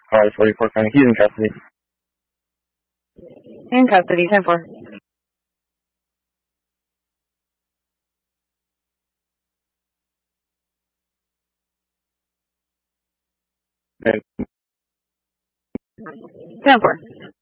Car 44 County. He's in custody. In custody, 10-4. And 10-4.